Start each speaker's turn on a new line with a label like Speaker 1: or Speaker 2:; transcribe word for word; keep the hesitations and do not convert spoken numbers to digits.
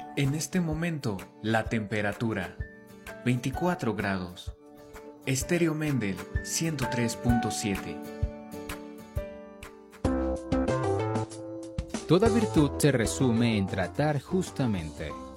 Speaker 1: En este momento, la temperatura, veinticuatro grados. Estéreo Mendel, ciento tres punto siete.
Speaker 2: Toda virtud se resume en tratar justamente.